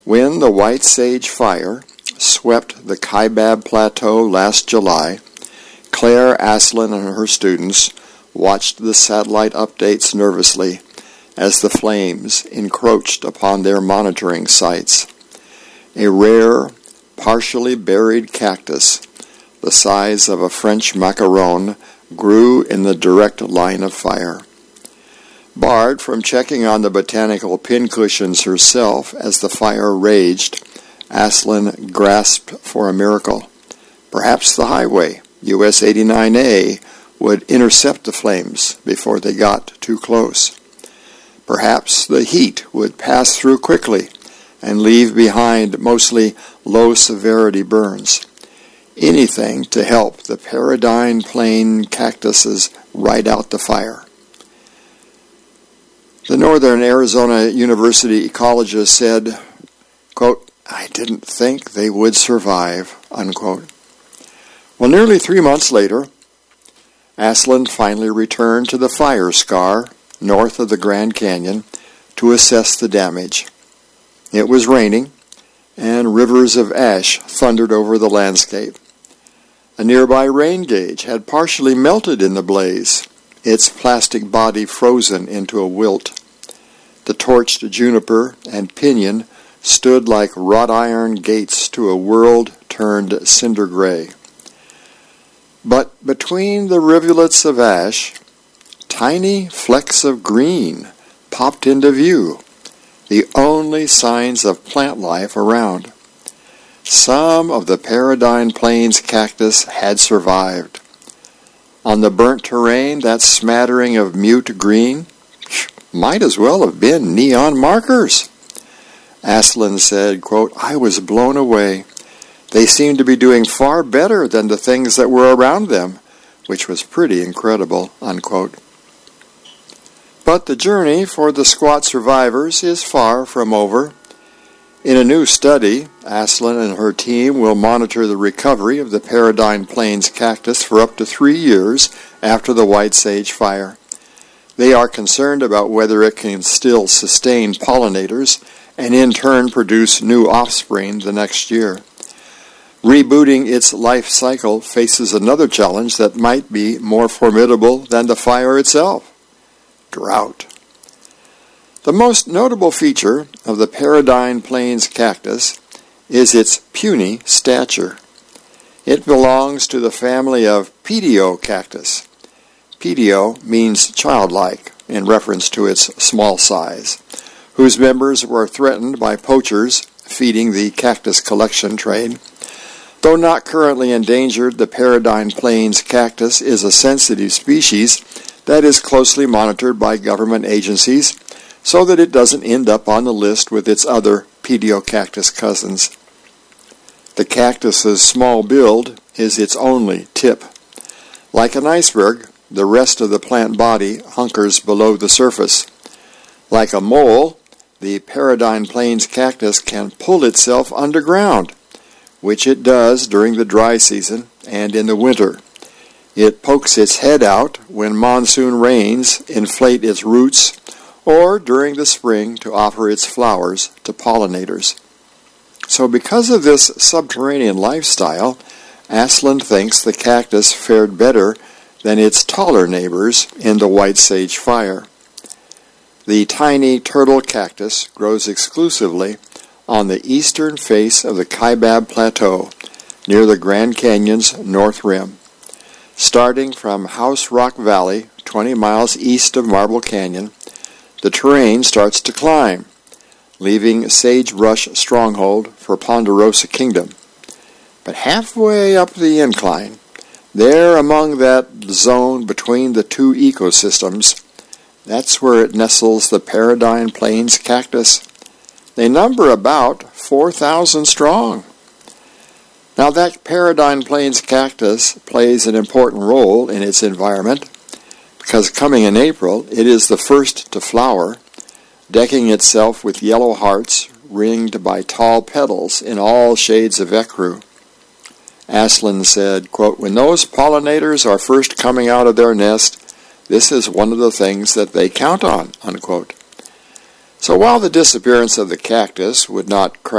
When the white sage fire swept the Kaibab Plateau last July, Claire Aslan and her students watched the satellite updates nervously as the flames encroached upon their monitoring sites. A rare, partially buried cactus, the size of a French macaron, grew in the direct line of fire. Barred from checking on the botanical pincushions herself as the fire raged, Aslan grasped for a miracle. Perhaps the highway, US 89A, would intercept the flames before they got too close. Perhaps the heat would pass through quickly and leave behind mostly low-severity burns. Anything to help the Paradine Plain cactuses ride out the fire. The Northern Arizona University ecologist said, quote, "I didn't think they would survive," unquote. Well, nearly 3 months later, Aslan finally returned to the fire scar north of the Grand Canyon to assess the damage. It was raining, and rivers of ash thundered over the landscape. A nearby rain gauge had partially melted in the blaze, its plastic body frozen into a wilt. The torched juniper and pinyon stood like wrought iron gates to a world turned cinder gray. But between the rivulets of ash, tiny flecks of green popped into view, the only signs of plant life around. Some of the Paradine Plains cactus had survived. On the burnt terrain, that smattering of mute green might as well have been neon markers. Aslan said, quote, "I was blown away. They seemed to be doing far better than the things that were around them, which was pretty incredible," unquote. But the journey for the squat survivors is far from over. In a new study, Aslan and her team will monitor the recovery of the Paradine Plains cactus for up to 3 years after the white sage fire. They are concerned about whether it can still sustain pollinators and in turn produce new offspring the next year. Rebooting its life cycle faces another challenge that might be more formidable than the fire itself: drought. The most notable feature of the Paradine Plains cactus is its puny stature. It belongs to the family of Pediocactus. Pedio means childlike, in reference to its small size, whose members were threatened by poachers feeding the cactus collection trade. Though not currently endangered, the Paradine Plains cactus is a sensitive species that is closely monitored by government agencies so that it doesn't end up on the list with its other Pediocactus cousins. The cactus's small build is its only tip. Like an iceberg, the rest of the plant body hunkers below the surface. Like a mole, the Paradine Plains cactus can pull itself underground, which it does during the dry season and in the winter. It pokes its head out when monsoon rains inflate its roots, or during the spring to offer its flowers to pollinators. So because of this subterranean lifestyle, Aslan thinks the cactus fared better than its taller neighbors in the white sage fire. The tiny turtle cactus grows exclusively on the eastern face of the Kaibab Plateau, near the Grand Canyon's north rim. Starting from House Rock Valley, 20 miles east of Marble Canyon, the terrain starts to climb, leaving Sagebrush Stronghold for Ponderosa Kingdom. But halfway up the incline, there among that zone between the two ecosystems, that's where it nestles the Paradine Plains cactus. They number about 4,000 strong. Now that Paradine Plains cactus plays an important role in its environment because coming in April, it is the first to flower, decking itself with yellow hearts ringed by tall petals in all shades of ecru. Aslan said, quote, "When those pollinators are first coming out of their nest, this is one of the things that they count on," unquote. So while the disappearance of the cactus would not